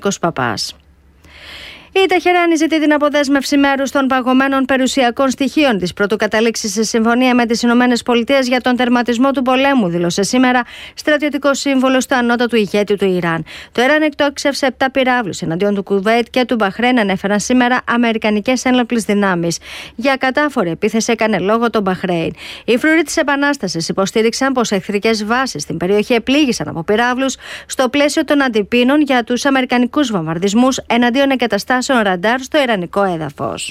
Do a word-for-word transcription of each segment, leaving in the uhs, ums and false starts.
Νίκος Παπάς. Η Τεχεράνη ζητεί την αποδέσμευση μέρους των παγωμένων περιουσιακών στοιχείων της προτού καταλήξει σε συμφωνία με τις Ηνωμένες Πολιτείες για τον τερματισμό του πολέμου, δήλωσε σήμερα στρατιωτικός σύμβολος του ανώτατου ηγέτη του Ιράν. Το Ιράν εκτόξευσε επτά πυράβλους εναντίον του Κουβέιτ και του Μπαχρέιν, ανέφεραν σήμερα αμερικανικές ένοπλες δυνάμεις. Για κατάφορη επίθεση έκανε λόγο το Μπαχρέιν. Οι φρουροί της Επανάστασης υποστήριξαν πως εχθρικές βάσεις στην περιοχή επλήγησαν από πυράβλους στο πλαίσιο των αντιπίνων για τους αμερικανικούς βομβαρδισμούς εναντίον εγκαταστάσεων ραντάρ στο ιρανικό έδαφος.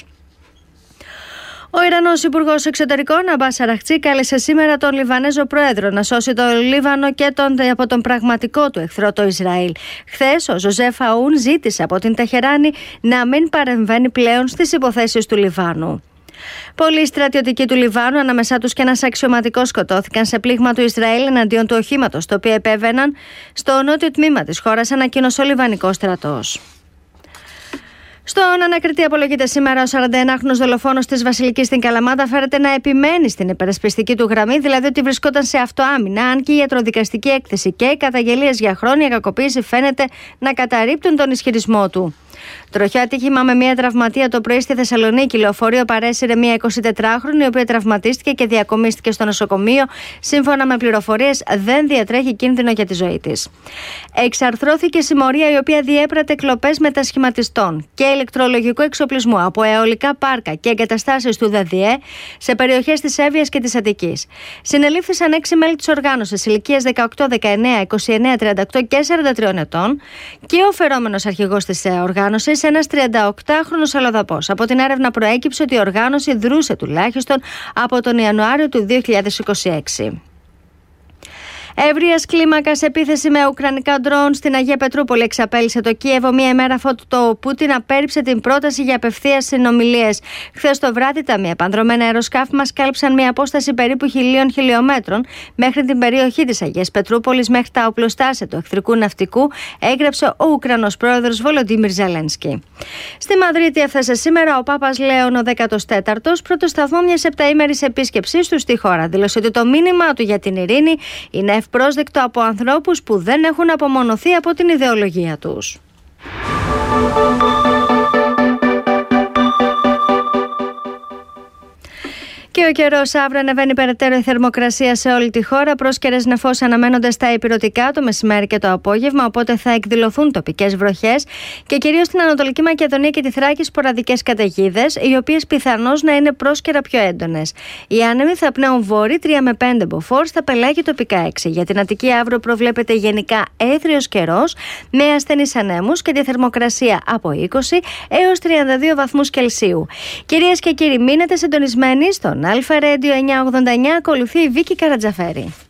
Ο Ιρανός Υπουργός Εξωτερικών Αμπάς Αραχτζή κάλεσε σήμερα τον Λιβανέζο Πρόεδρο να σώσει το Λίβανο και τον, από τον πραγματικό του εχθρό, το Ισραήλ. Χθες ο Ζωζέφ Αούν ζήτησε από την Τεχεράνη να μην παρεμβαίνει πλέον στις υποθέσεις του Λιβάνου. Πολλοί στρατιωτικοί του Λιβάνου, ανάμεσά τους και ένας αξιωματικός, σκοτώθηκαν σε πλήγμα του Ισραήλ εναντίον του οχήματος, το οποίο επέβαιναν στο νότιο τμήμα της χώρας, ανακοίνωσε ο Λιβανικός στρατός. Στον ανακριτή απολογείται σήμερα ο σαρανταενάχρονος δολοφόνος της Βασιλικής στην Καλαμάτα φέρεται να επιμένει στην υπερασπιστική του γραμμή, δηλαδή ότι βρισκόταν σε αυτοάμυνα, αν και η ιατροδικαστική έκθεση και οι καταγγελίες για χρόνια κακοποίηση φαίνεται να καταρρίπτουν τον ισχυρισμό του. Τροχιά ατύχημα με μια τραυματία το πρωί στη Θεσσαλονίκη. Λεωφορείο παρέσυρε μια εικοσιτετράχρονη, η οποία τραυματίστηκε και διακομίστηκε στο νοσοκομείο. Σύμφωνα με πληροφορίες, δεν διατρέχει κίνδυνο για τη ζωή της. Εξαρθρώθηκε συμμορία η οποία διέπρατε κλοπές μετασχηματιστών και ηλεκτρολογικού εξοπλισμού από αιωλικά πάρκα και εγκαταστάσεις του ΔΔΕ σε περιοχές της Εύβοιας και της Αττικής. Συνελήφθησαν έξι μέλη της οργάνωσης ηλικίας δεκαοκτώ, δεκαεννέα, είκοσι εννέα, τριάντα οκτώ και σαράντα τρία ετών και ο φερόμενος αρχηγός της οργάνωσης, ένας τριανταοκτάχρονος αλλοδαπός. Από την έρευνα προέκυψε ότι η οργάνωση δρούσε τουλάχιστον από τον Ιανουάριο του δύο χιλιάδες είκοσι έξι. Ευρείας κλίμακας επίθεση με ουκρανικά ντρόουν στην Αγία Πετρούπολη εξαπέλυσε το Κίεβο μία ημέρα αφού το Πούτιν απέρριψε την πρόταση για απευθείας συνομιλίες. Χθες το βράδυ, τα μη επανδρωμένα αεροσκάφη μας κάλυψαν μία απόσταση περίπου χιλίων χιλιόμετρων μέχρι την περιοχή της Αγίας Πετρούπολης, μέχρι τα οπλοστάσια του εχθρικού ναυτικού, έγραψε ο Ουκρανός πρόεδρος Βολοντίμιρ Ζελένσκι. Στη Μαδρίτη έφτασε σήμερα ο Πάπας Λέων ο δέκατος τέταρτος, πρώτο σταθμό μιας επταήμερης επίσκεψής του στη χώρα. Δήλωσε ότι το μήνυμά του για την ειρήνη είναι ευπρόσδεκτο από ανθρώπους που δεν έχουν απομονωθεί από την ιδεολογία τους. Και ο καιρός αύριο ανεβαίνει περαιτέρω η θερμοκρασία σε όλη τη χώρα. Πρόσκαιρες νεφώσεις αναμένονται στα ηπειρωτικά το μεσημέρι και το απόγευμα, οπότε θα εκδηλωθούν τοπικές βροχές και κυρίως στην Ανατολική Μακεδονία και τη Θράκη σποραδικές καταιγίδες, οι οποίες πιθανώς να είναι πρόσκαιρα πιο έντονες. Οι άνεμοι θα πνέουν βόρει τρία με πέντε μποφόρ, στα πελάγια τοπικά έξι. Για την Αττική αύριο προβλέπεται γενικά έθριος καιρός με ασθενείς ανέμους και τη θερμοκρασία από είκοσι έως τριάντα δύο βαθμούς Κελσίου. Κυρίες και κύριοι, μείνετε συντονισμένοι στον Αλφα Radio εννιακόσια ογδόντα εννιά, ακολουθεί η Βίκη Καρατζαφέρη.